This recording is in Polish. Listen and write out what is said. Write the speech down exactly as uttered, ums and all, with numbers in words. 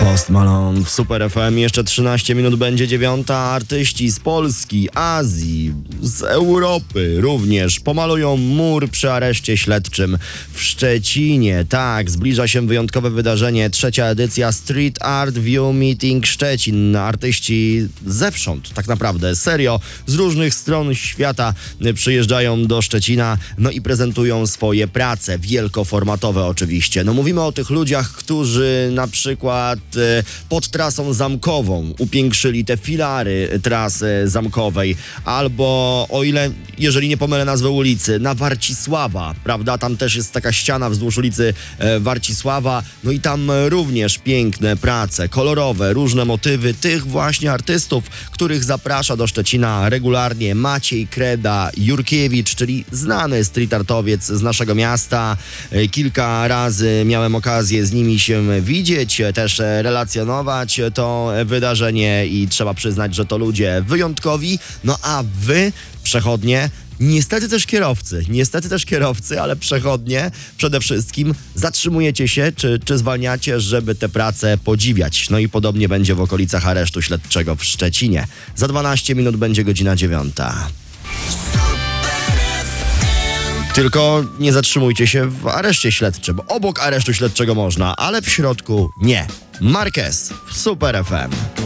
Post Malone w Super F M. Jeszcze trzynaście minut będzie dziewiąta. Artyści z Polski, Azji, z Europy również pomalują mur przy areszcie śledczym w Szczecinie. Tak, zbliża się wyjątkowe wydarzenie. Trzecia edycja Street Art View Meeting Szczecin. Artyści zewsząd, tak naprawdę, serio, z różnych stron świata przyjeżdżają do Szczecina, no i prezentują swoje prace, wielkoformatowe oczywiście. No mówimy o tych ludziach, którzy na przykład pod trasą zamkową upiększyli te filary trasy zamkowej, albo o ile, jeżeli nie pomylę nazwę ulicy, na Warcisława, prawda? Tam też jest taka ściana wzdłuż ulicy Warcisława, no i tam również piękne prace, kolorowe, różne motywy tych właśnie artystów, których zaprasza do Szczecina regularnie Maciej Kreda Jurkiewicz, czyli znany street artowiec z naszego miasta. Kilka razy miałem okazję z nimi się widzieć, też relacjonować to wydarzenie i trzeba przyznać, że to ludzie wyjątkowi. No a wy, przechodnie, niestety też kierowcy, niestety też kierowcy, ale przechodnie przede wszystkim zatrzymujecie się czy, czy zwalniacie, żeby te prace podziwiać. No i podobnie będzie w okolicach aresztu śledczego w Szczecinie. Za dwanaście minut będzie godzina dziewiąta. Tylko nie zatrzymujcie się w areszcie śledczym. Obok aresztu śledczego można, ale w środku nie. Marquez w Super F M.